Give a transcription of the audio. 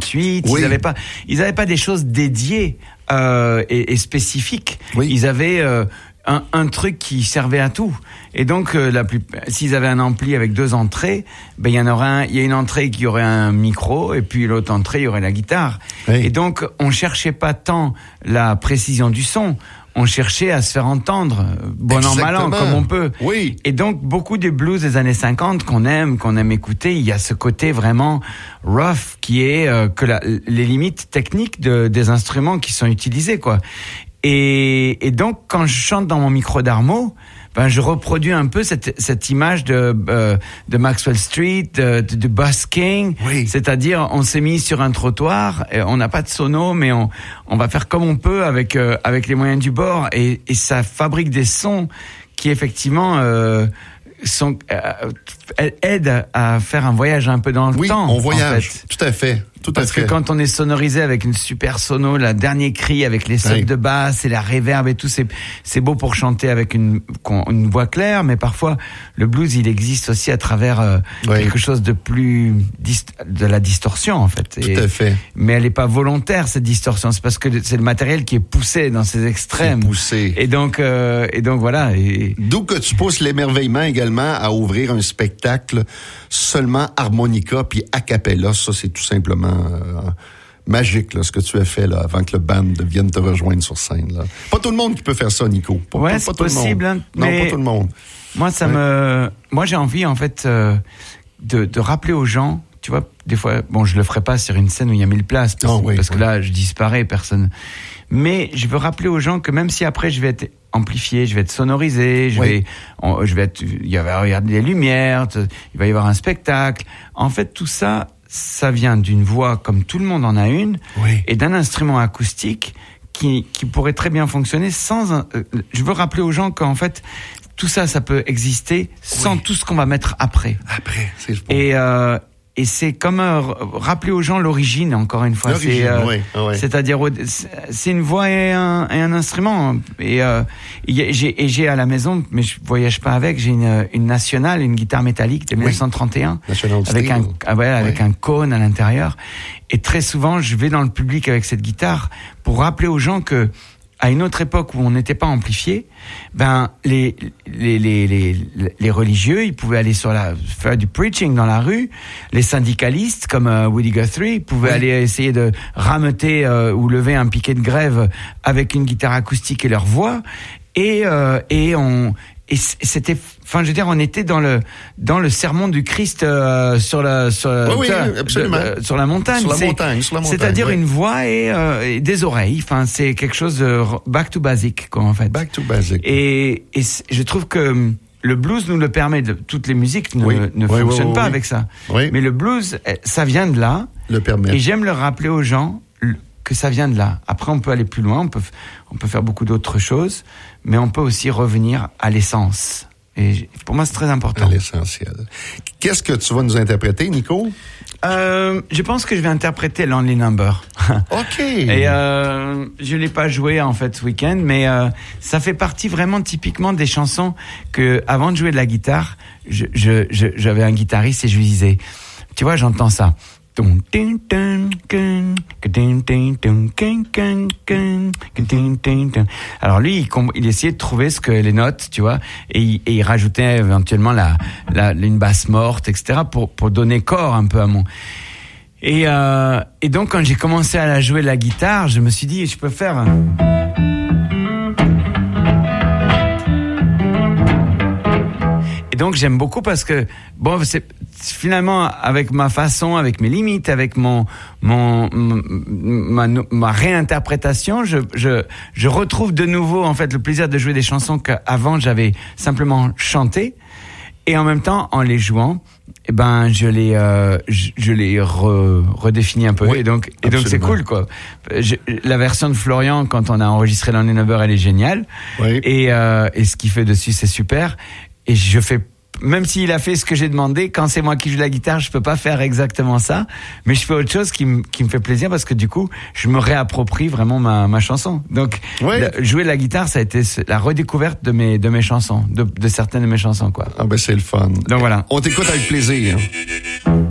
48. Oui. Ils avaient pas des choses dédiées et spécifiques. Oui. Ils avaient un truc qui servait à tout. Et donc, s'ils avaient un ampli avec 2 entrées, ben, il y a une entrée qui aurait un micro, et puis l'autre entrée, il y aurait la guitare. Oui. Et donc, on cherchait pas tant la précision du son, on cherchait à se faire entendre, bon an, mal an, comme on peut. Oui. Et donc, beaucoup des blues des années 50 qu'on aime écouter, il y a ce côté vraiment rough, qui est, les limites techniques des instruments qui sont utilisés, quoi. Et donc, quand je chante dans mon micro d'Armo, ben, je reproduis un peu cette image de Maxwell Street, de busking. Oui. C'est-à-dire, on s'est mis sur un trottoir, on n'a pas de sono, mais on va faire comme on peut avec les moyens du bord, et ça fabrique des sons qui effectivement aident à faire un voyage un peu dans le temps. Oui, on voyage, tout à fait. Parce que quand on est sonorisé avec une super sono, la dernier cri avec les sons de basse et la réverb et tout, c'est beau pour chanter avec une voix claire, mais parfois le blues, il existe aussi à travers quelque chose de plus de la distorsion, en fait. Tout à fait. Mais elle est pas volontaire, cette distorsion. C'est parce que c'est le matériel qui est poussé dans ses extrêmes. C'est poussé. Et donc voilà. D'où que tu pousses l'émerveillement également à ouvrir un spectacle seulement harmonica puis a cappella. Ça, c'est tout simplement magique, là, ce que tu as fait là, avant que le band vienne te rejoindre sur scène. Là. Pas tout le monde qui peut faire ça, Nico. Pas c'est possible. Hein, non, pas tout le monde. Moi, j'ai envie, en fait, de rappeler aux gens, tu vois, des fois, bon, je le ferai pas sur une scène où il y a 1000 places, parce que là, je disparais, personne. Mais je veux rappeler aux gens que même si après je vais être amplifié, je vais être sonorisé, il va y avoir des lumières, il va y avoir un spectacle. En fait, tout ça, ça vient d'une voix comme tout le monde en a une, et d'un instrument acoustique qui pourrait très bien fonctionner sans je veux rappeler aux gens qu'en fait, tout ça, ça peut exister sans tout ce qu'on va mettre après. Après, c'est bon. Et c'est comme rappeler aux gens l'origine, encore une fois. C'est-à-dire, c'est une voix et un instrument. Et j'ai à la maison, mais je voyage pas avec, j'ai une nationale, une guitare métallique de 1931, avec un cône à l'intérieur. Et très souvent, je vais dans le public avec cette guitare pour rappeler aux gens que, à une autre époque où on n'était pas amplifié, ben les religieux, ils pouvaient aller faire du preaching dans la rue. Les syndicalistes comme Woody Guthrie pouvaient aller essayer de rameuter ou lever un piquet de grève avec une guitare acoustique et leur voix. Et c'était, enfin, je veux dire, on était dans le sermon du Christ sur la montagne. C'est-à-dire une voix et des oreilles. Enfin, c'est quelque chose de back to basic, quoi, en fait. Back to basic. Et je trouve que le blues nous le permet. Toutes les musiques ne fonctionnent pas avec ça. Oui. Mais le blues, ça vient de là. Le permet. Et j'aime le rappeler aux gens que ça vient de là. Après, on peut aller plus loin, on peut faire beaucoup d'autres choses, mais on peut aussi revenir à l'essence. Et pour moi, c'est très important. À l'essentiel. Qu'est-ce que tu vas nous interpréter, Nico? Je pense que je vais interpréter Lonely Number. OK. Et je l'ai pas joué en fait ce week-end, mais ça fait partie vraiment typiquement des chansons que, avant de jouer de la guitare, j'avais un guitariste et je lui disais, tu vois, j'entends ça. Alors lui, il essayait de trouver les notes, tu vois, et il rajoutait éventuellement une basse morte, etc., pour donner corps un peu à mon. Et donc quand j'ai commencé à la jouer la guitare, je me suis dit, je peux faire. Et donc j'aime beaucoup parce que bon, c'est finalement avec ma façon, avec mes limites, avec ma réinterprétation, je retrouve de nouveau en fait le plaisir de jouer des chansons qu'avant j'avais simplement chanté, et en même temps en les jouant, eh ben je les redéfinis un peu. Oui, et donc c'est cool, quoi. La version de Florian quand on a enregistré Lonely Number, elle est géniale. Oui. Et ce qu'il fait dessus, c'est super. Et je fais, même s'il a fait ce que j'ai demandé, quand c'est moi qui joue la guitare, je peux pas faire exactement ça, mais je fais autre chose qui me fait plaisir, parce que du coup, je me réapproprie vraiment ma chanson. Donc, jouer la guitare, ça a été la redécouverte de mes chansons, de certaines de mes chansons, quoi. Ah ben c'est le fun. Donc voilà. On t'écoute avec plaisir.